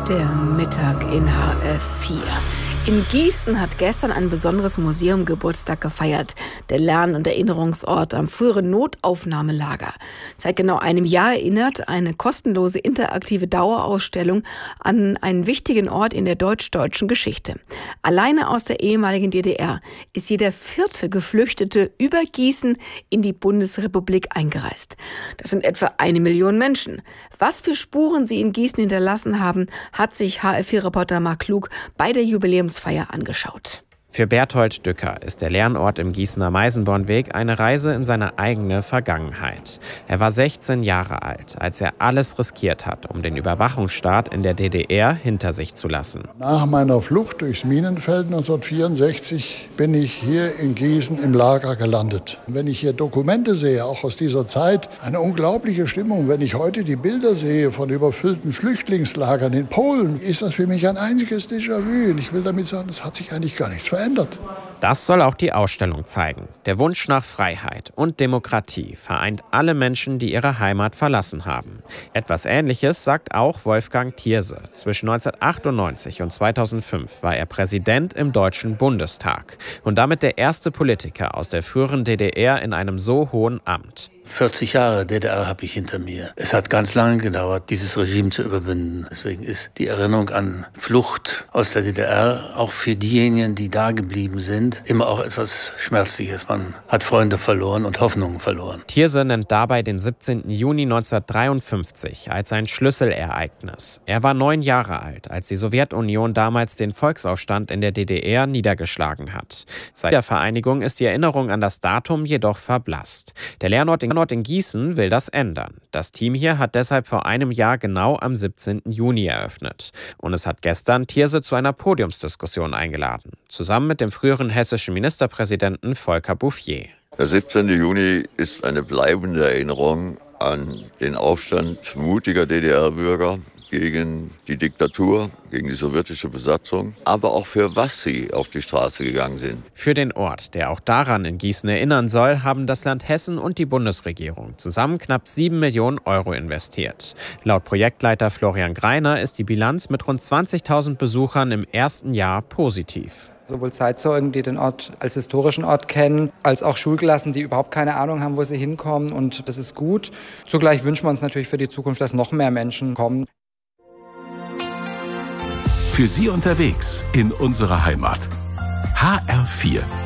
Der Mittag in HR4. In Gießen hat gestern ein besonderes Museum Geburtstag gefeiert. Der Lern- und Erinnerungsort am früheren Notaufnahmelager. Seit genau einem Jahr erinnert eine kostenlose interaktive Dauerausstellung an einen wichtigen Ort in der deutsch-deutschen Geschichte. Alleine aus der ehemaligen DDR ist jeder vierte Geflüchtete über Gießen in die Bundesrepublik eingereist. Das sind etwa 1 Million Menschen. Was für Spuren sie in Gießen hinterlassen haben, hat sich HR4-Reporter Marc Klug bei der Jubiläumsfeier angeschaut. Für Berthold Dücker ist der Lernort im Gießener Meisenbornweg eine Reise in seine eigene Vergangenheit. Er war 16 Jahre alt, als er alles riskiert hat, um den Überwachungsstaat in der DDR hinter sich zu lassen. Nach meiner Flucht durchs Minenfeld 1964 bin ich hier in Gießen im Lager gelandet. Wenn ich hier Dokumente sehe, auch aus dieser Zeit, eine unglaubliche Stimmung. Wenn ich heute die Bilder sehe von überfüllten Flüchtlingslagern in Polen, ist das für mich ein einziges Déjà-vu. Und ich will damit sagen, das hat sich eigentlich gar nichts verändert. Das soll auch die Ausstellung zeigen. Der Wunsch nach Freiheit und Demokratie vereint alle Menschen, die ihre Heimat verlassen haben. Etwas Ähnliches sagt auch Wolfgang Thierse. Zwischen 1998 und 2005 war er Präsident im Deutschen Bundestag und damit der erste Politiker aus der früheren DDR in einem so hohen Amt. 40 Jahre DDR habe ich hinter mir. Es hat ganz lange gedauert, dieses Regime zu überwinden. Deswegen ist die Erinnerung an Flucht aus der DDR auch für diejenigen, die da geblieben sind, immer auch etwas Schmerzliches. Man hat Freunde verloren und Hoffnungen verloren. Thierse nennt dabei den 17. Juni 1953 als ein Schlüsselereignis. Er war 9 Jahre alt, als die Sowjetunion damals den Volksaufstand in der DDR niedergeschlagen hat. Seit der Vereinigung ist die Erinnerung an das Datum jedoch verblasst. Der Lernort in Gießen will das ändern. Das Team hier hat deshalb vor einem Jahr genau am 17. Juni eröffnet. Und es hat gestern Thierse zu einer Podiumsdiskussion eingeladen. Zusammen mit dem früheren hessischen Ministerpräsidenten Volker Bouffier. Der 17. Juni ist eine bleibende Erinnerung an den Aufstand mutiger DDR-Bürger gegen die Diktatur, gegen die sowjetische Besatzung, aber auch für was sie auf die Straße gegangen sind. Für den Ort, der auch daran in Gießen erinnern soll, haben das Land Hessen und die Bundesregierung zusammen knapp 7 Millionen Euro investiert. Laut Projektleiter Florian Greiner ist die Bilanz mit rund 20.000 Besuchern im ersten Jahr positiv. Sowohl Zeitzeugen, die den Ort als historischen Ort kennen, als auch Schulklassen, die überhaupt keine Ahnung haben, wo sie hinkommen. Und das ist gut. Zugleich wünschen wir uns natürlich für die Zukunft, dass noch mehr Menschen kommen. Für Sie unterwegs in unserer Heimat. HR4